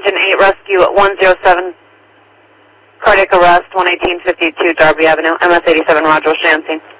Engine 8 Rescue 107, cardiac arrest, 11852 Darby Avenue, MS-87, Roger, Shancy.